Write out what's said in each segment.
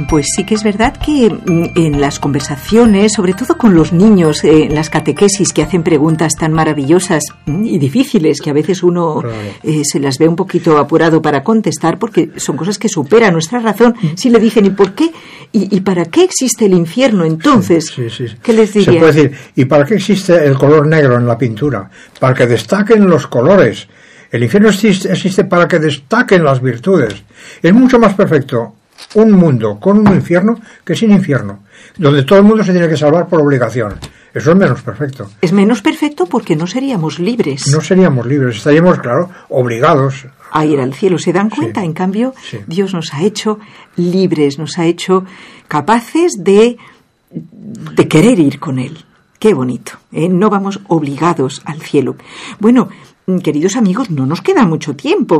Pues sí que es verdad que en las conversaciones, sobre todo con los niños, en las catequesis que hacen preguntas tan maravillosas y difíciles que a veces uno se las ve un poquito apurado para contestar porque son cosas que superan nuestra razón. Si le dicen ¿y por qué? ¿Y para qué existe el infierno entonces? Sí. ¿Qué les diría? Se puede decir, ¿y para qué existe el color negro en la pintura? Para que destaquen los colores. El infierno existe para que destaquen las virtudes. Es mucho más perfecto un mundo con un infierno que sin infierno, donde todo el mundo se tiene que salvar por obligación. Eso es menos perfecto. Es menos perfecto porque no seríamos libres. No seríamos libres, estaríamos, claro, obligados a ir al cielo. ¿Se dan cuenta? Sí. En cambio, Sí. Dios nos ha hecho libres, nos ha hecho capaces de querer ir con Él. Qué bonito, ¿eh? No vamos obligados al cielo. Bueno, queridos amigos, no nos queda mucho tiempo.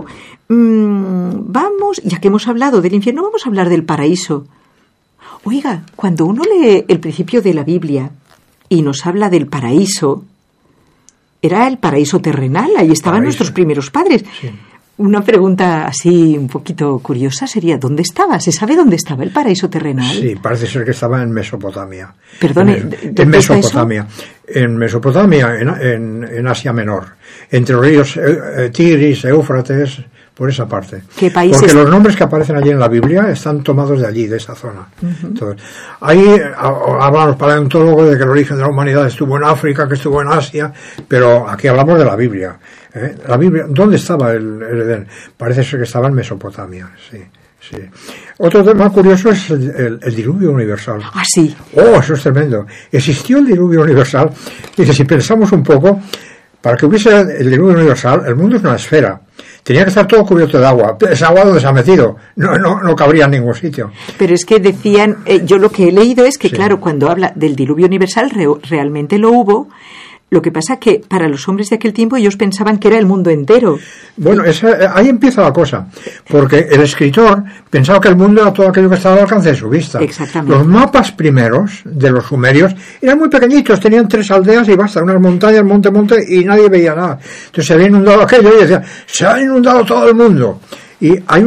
Vamos, ya que hemos hablado del infierno, vamos a hablar del paraíso. Oiga, cuando uno lee el principio de la Biblia y nos habla del paraíso, era el paraíso terrenal, ahí estaban nuestros primeros padres. Sí. Una pregunta así un poquito curiosa sería, ¿dónde estaba? ¿Se sabe dónde estaba el paraíso terrenal? Sí, parece ser que estaba en Mesopotamia. Perdone, en Mesopotamia. En Mesopotamia, en Asia Menor. Entre los ríos Tigris, Éufrates, por esa parte. ¿Qué países? Porque los nombres que aparecen allí en la Biblia están tomados de allí, de esa zona. Uh-huh. Entonces, ahí hablan los paleontólogos de que el origen de la humanidad estuvo en África, que estuvo en Asia, pero aquí hablamos de la Biblia. La Biblia, ¿dónde estaba el Edén? Parece ser que estaba en Mesopotamia, sí. Otro tema curioso es el diluvio universal. Ah, sí. Oh, eso es tremendo. Existió el diluvio universal. Dice, si pensamos un poco, para que hubiese el diluvio universal, el mundo es una esfera. Tenía que estar todo cubierto de agua. ¿Esa agua dónde se ha metido? No cabría en ningún sitio. Pero es que decían, yo lo que he leído es que, Sí. claro, cuando habla del diluvio universal, realmente lo hubo. Lo que pasa que para los hombres de aquel tiempo ellos pensaban que era el mundo entero. Bueno, ahí empieza la cosa, porque el escritor pensaba que el mundo era todo aquello que estaba al alcance de su vista. Exactamente. Los mapas primeros de los sumerios eran muy pequeñitos, tenían 3 aldeas y basta, unas montañas, monte, y nadie veía nada. Entonces se había inundado aquello y decía, se ha inundado todo el mundo. Y hay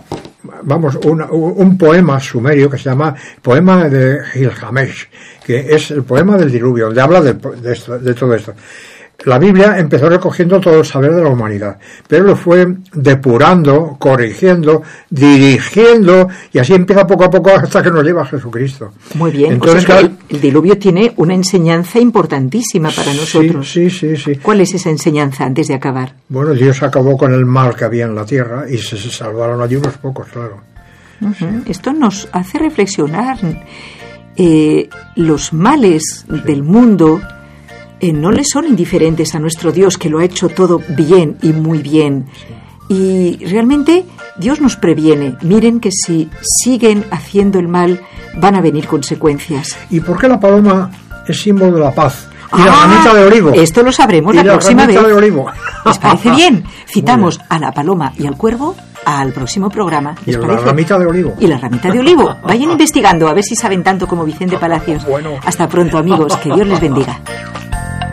un poema sumerio que se llama Poema de Gilgamesh, que es el poema del diluvio, donde habla de todo esto. La Biblia empezó recogiendo todo el saber de la humanidad, pero lo fue depurando, corrigiendo, dirigiendo, y así empieza poco a poco hasta que nos lleva a Jesucristo. Muy bien. Entonces, o sea, el diluvio tiene una enseñanza importantísima para nosotros. Sí. ¿Cuál es esa enseñanza antes de acabar? Bueno, Dios acabó con el mal que había en la tierra y se salvaron allí unos pocos, claro. Uh-huh. Sí. Esto nos hace reflexionar. Los males del mundo no le son indiferentes a nuestro Dios, que lo ha hecho todo bien y muy bien. Sí. Y realmente Dios nos previene. Miren que si siguen haciendo el mal, van a venir consecuencias. ¿Y por qué la paloma es símbolo de la paz? Y la ramita de olivo. Esto lo sabremos la próxima vez. De olivo. ¿Les parece bien? Citamos a la paloma y al cuervo al próximo programa. ¿Les parece? La ramita de olivo. Y la ramita de olivo. Vayan investigando a ver si saben tanto como Vicente Palacios. Bueno. Hasta pronto, amigos. Que Dios les bendiga.